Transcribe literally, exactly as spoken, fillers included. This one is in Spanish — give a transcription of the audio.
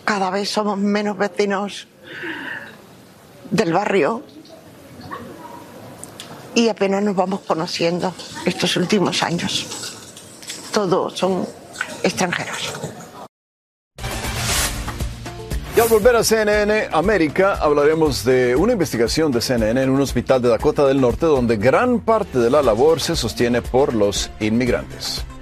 cada vez somos menos vecinos del barrio y apenas nos vamos conociendo estos últimos años. Todos son extranjeros. Y al volver a C N N América, hablaremos de una investigación de C N N en un hospital de Dakota del Norte donde gran parte de la labor se sostiene por los inmigrantes.